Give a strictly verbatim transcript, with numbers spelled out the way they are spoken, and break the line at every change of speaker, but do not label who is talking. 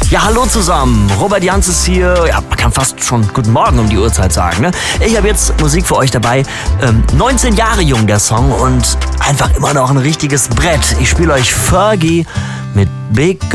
Ja, hallo zusammen. Robert Jans ist hier. Ja, man kann fast schon guten Morgen um die Uhrzeit sagen, ne? Ich habe jetzt Musik für euch dabei. Ähm, neunzehn Jahre jung der Song und einfach immer noch ein richtiges Brett. Ich spiele euch Fergie mit Big Girl.